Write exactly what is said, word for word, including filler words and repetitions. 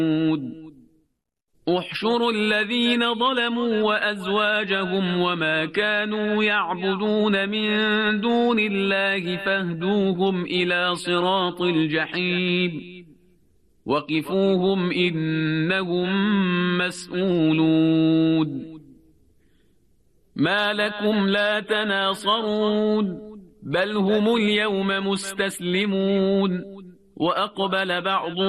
احشروا الذين ظلموا وأزواجهم وما كانوا يعبدون من دون الله فاهدوهم إلى صراط الجحيم وقفوهم إنهم مسؤولون ما لكم لا تناصرون بل هم اليوم مستسلمون وأقبل بعضهم